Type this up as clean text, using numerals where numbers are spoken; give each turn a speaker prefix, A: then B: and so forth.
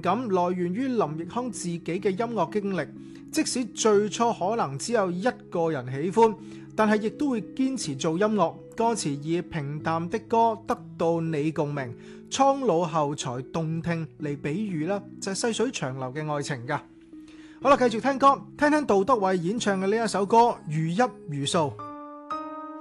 A: 感來源於林奕匡自己嘅音樂經歷，即使最初可能只有一個人喜歡，但係亦都會堅持做音樂。歌詞以平淡的歌得到你共鳴，蒼老後才動聽嚟比喻啦，就係細水長流嘅愛情噶。好啦，繼續聽歌，聽聽杜德偉演唱嘅呢一首歌《如泣如訴》。